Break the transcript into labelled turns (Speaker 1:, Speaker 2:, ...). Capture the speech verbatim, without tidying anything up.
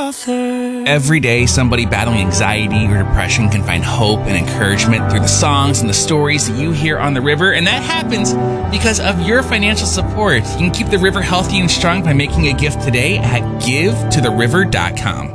Speaker 1: author.
Speaker 2: Every day, somebody battling anxiety or depression can find hope and encouragement through the songs and the stories that you hear on the river. And that happens because of your financial support. You can keep the river healthy and strong by making a gift today at give to the river dot com.